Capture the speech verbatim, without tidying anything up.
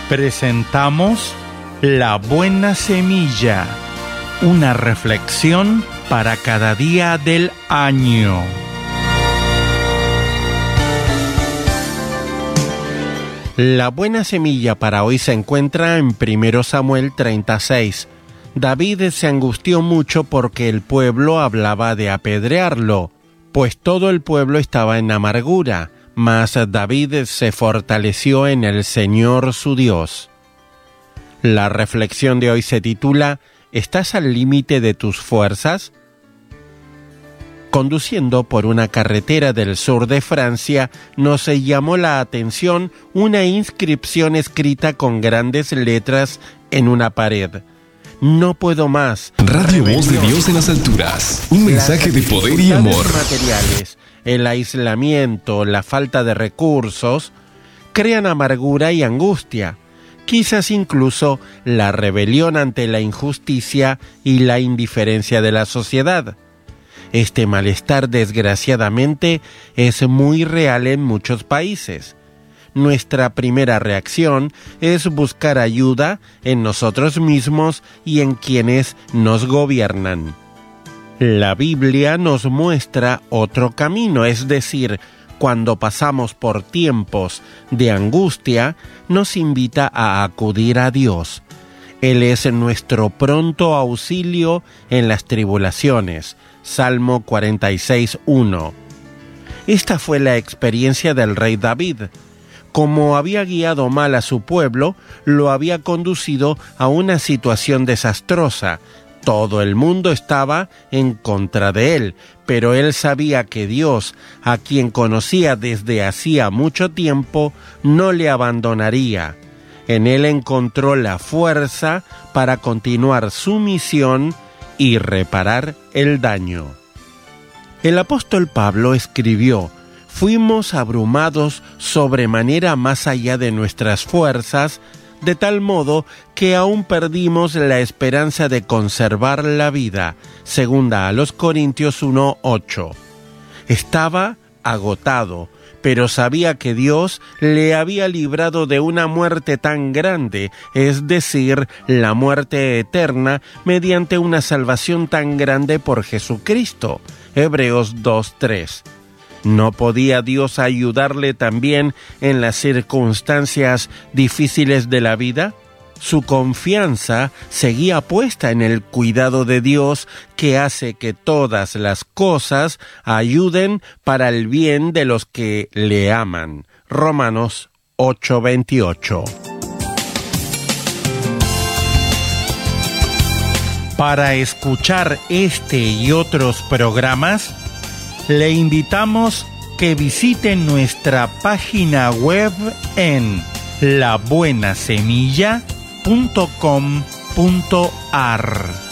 Presentamos La Buena Semilla, una reflexión para cada día del año. La buena semilla para hoy se encuentra en primero Samuel treinta y seis. David se angustió mucho porque el pueblo hablaba de apedrearlo, pues todo el pueblo estaba en amargura, mas David se fortaleció en el Señor su Dios. La reflexión de hoy se titula ¿Estás al límite de tus fuerzas? Conduciendo por una carretera del sur de Francia, nos llamó la atención una inscripción escrita con grandes letras en una pared. No puedo más. Radio Voz de Dios en las alturas. Un mensaje de poder y amor. Las materiales, el aislamiento, la falta de recursos, crean amargura y angustia. Quizás incluso la rebelión ante la injusticia y la indiferencia de la sociedad. Este malestar, desgraciadamente, es muy real en muchos países. Nuestra primera reacción es buscar ayuda en nosotros mismos y en quienes nos gobiernan. La Biblia nos muestra otro camino, es decir, cuando pasamos por tiempos de angustia, nos invita a acudir a Dios. Él es nuestro pronto auxilio en las tribulaciones. Salmo cuarenta y seis, uno. Esta fue la experiencia del rey David. Como había guiado mal a su pueblo, lo había conducido a una situación desastrosa. Todo el mundo estaba en contra de él, pero él sabía que Dios, a quien conocía desde hacía mucho tiempo, no le abandonaría. En él encontró la fuerza para continuar su misión y reparar el daño. El apóstol Pablo escribió: fuimos abrumados sobremanera más allá de nuestras fuerzas, de tal modo que aún perdimos la esperanza de conservar la vida. Segunda a los Corintios uno, ocho. Estaba agotado, pero sabía que Dios le había librado de una muerte tan grande, es decir, la muerte eterna, mediante una salvación tan grande por Jesucristo. Hebreos dos, tres. ¿No podía Dios ayudarle también en las circunstancias difíciles de la vida? Su confianza seguía puesta en el cuidado de Dios, que hace que todas las cosas ayuden para el bien de los que le aman. Romanos ocho, veintiocho. Para escuchar este y otros programas, le invitamos que visite nuestra página web en la buena semilla punto com punto a r.